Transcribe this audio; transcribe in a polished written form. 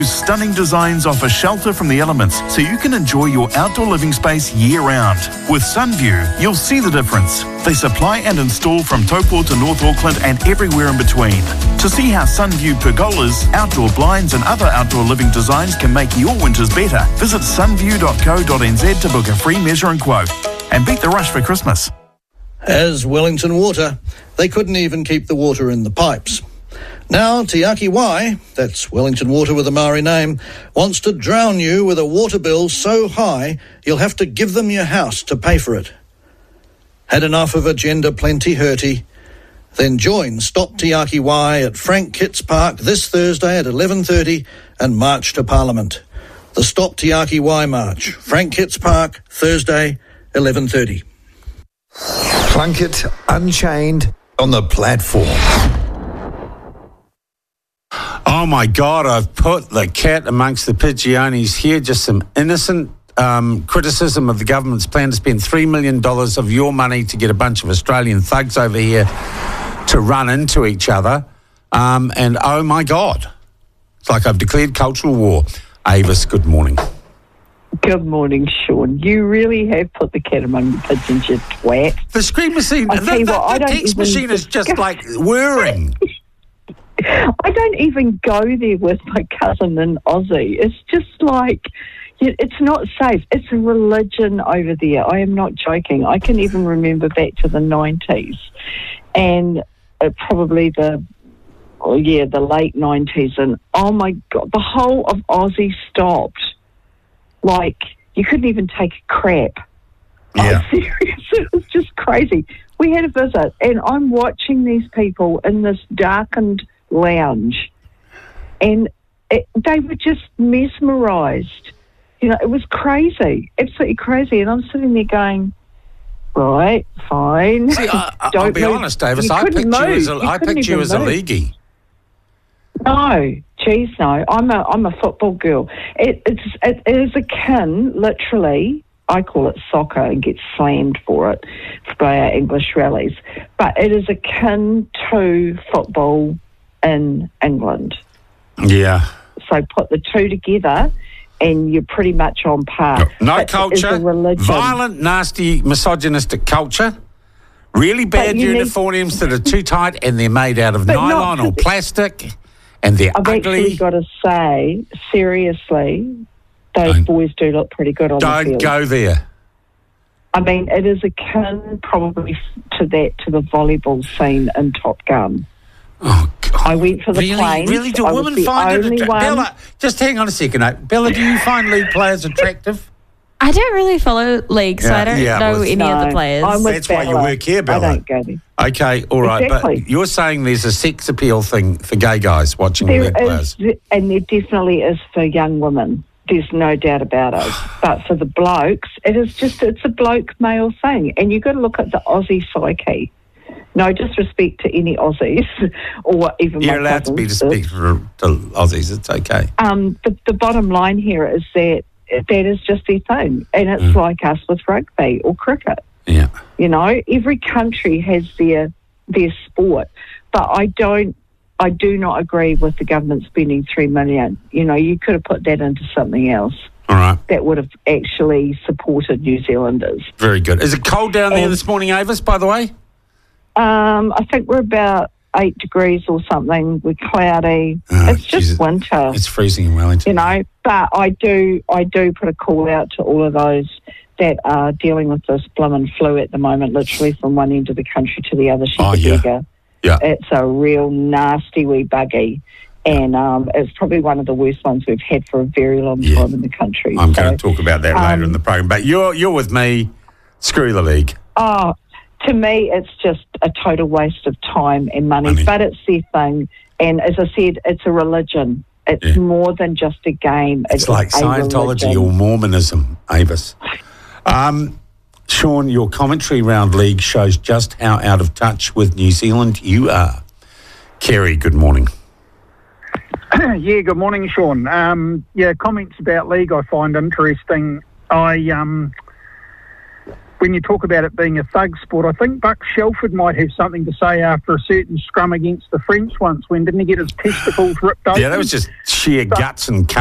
Stunning designs offer shelter from the elements so you can enjoy your outdoor living space year-round. With Sunview, you'll see the difference. They supply and install from Taupo to North Auckland and everywhere in between. To see how Sunview pergolas, outdoor blinds and other outdoor living designs can make your winters better, visit sunview.co.nz to book a free measure and quote. And beat the rush for Christmas. As Wellington Water, they couldn't even keep the water in the pipes. Now, Te Aki Wai, that's Wellington Water with a Maori name, wants to drown you with a water bill so high you'll have to give them your house to pay for it. Had enough of Agenda Plenty Hurty? Then join Stop Te Aki Wai at Frank Kitts Park this Thursday at 11:30 and march to Parliament. The Stop Te Aki Wai March, Frank Kitts Park, Thursday, 11:30. Plunkett Unchained on the platform. Oh my God, I've put the cat amongst the Pidgeonis here. Just some innocent criticism of the government's plan to spend $3 million of your money to get a bunch of Australian thugs over here to run into each other. And oh my God, it's like I've declared cultural war. Avis, good morning. Good morning, Sean. You really have put the cat among the pigeons, you twat. The screen machine, the text machine is just like whirring. I don't even go there with my cousin in Aussie. It's just like, it's not safe. It's a religion over there. I am not joking. I can even remember back to the 90s and probably the late 90s. And oh my God, the whole of Aussie stopped. Like, you couldn't even take a crap. Yeah. I'm serious. It was just crazy. We had a visit and I'm watching these people in this darkened lounge and they were just mesmerised. You know, it was crazy, absolutely crazy. And I'm sitting there going, right, fine. See, I'll be honest, Davis, I picked you as a leaguey. No, geez, no. I'm a football girl. It is akin, literally, I call it soccer and get slammed for it by our English rallies, but it is akin to football in England. Yeah. So put the two together and you're pretty much on par. No culture, violent, nasty, misogynistic culture, really bad uniforms that are too tight and they're made out of nylon or plastic and they're ugly. I've actually got to say, seriously, those boys do look pretty good on the field. Don't go there. I mean, it is akin probably to the volleyball scene in Top Gun. Oh, God. I went for the planes. Really? Do women find it attractive? Bella, just hang on a second. Bella, do you find league players attractive? I don't really follow league, so I don't know any of the players. That's why you work here, Bella. I don't go there. Okay, all right. Exactly. But you're saying there's a sex appeal thing for gay guys watching league players. And there definitely is for young women. There's no doubt about it. But for the blokes, it's a bloke male thing. And you've got to look at the Aussie psyche. No disrespect to any Aussies or even my You're allowed to be disrespectful to Aussies. It's okay. The bottom line here is that is just their thing. And it's like us with rugby or cricket. Yeah. You know, every country has their sport. But I do not agree with the government spending $3 million. You know, you could have put that into something else. All right. That would have actually supported New Zealanders. Very good. Is it cold down there this morning, Avis, by the way? I think we're about 8 degrees or something. We're cloudy. It's just winter. It's freezing in Wellington. You know, but I do put a call out to all of those that are dealing with this blooming flu at the moment, literally from one end of the country to the other. Yeah. It's a real nasty wee buggy. And it's probably one of the worst ones we've had for a very long time in the country. I'm going to talk about that later in the program. But you're with me. Screw the league. Oh, to me, it's just a total waste of time and money. But it's their thing. And as I said, it's a religion. It's more than just a game. It's like Scientology or Mormonism, Avis. Sean, your commentary round league shows just how out of touch with New Zealand you are. Kerry, good morning. Yeah, good morning, Sean. Comments about league I find interesting. when you talk about it being a thug sport, I think Buck Shelford might have something to say after a certain scrum against the French once, when didn't he get his testicles ripped open? Yeah, that was just sheer guts and